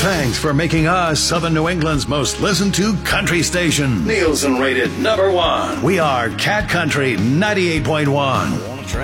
Thanks for making us Southern New England's most listened to country station. Nielsen rated #1. We are Cat Country 98.1.